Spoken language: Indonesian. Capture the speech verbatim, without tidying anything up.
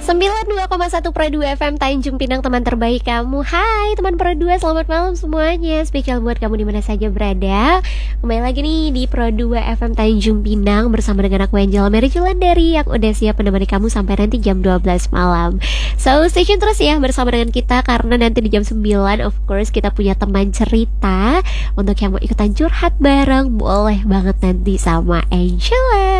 sembilan puluh dua koma satu Pro dua F M Tanjung Pinang, teman terbaik kamu. Hai teman Pro dua, selamat malam semuanya. Spesial buat kamu di mana saja berada. Kembali lagi nih di Pro dua F M Tanjung Pinang bersama dengan aku Angela Mary Julandari yang udah siap menemani kamu sampai nanti jam dua belas malam. So stay tune terus ya bersama dengan kita, karena nanti di jam sembilan of course kita punya teman cerita. Untuk yang mau ikutan curhat bareng boleh banget nanti sama Angela.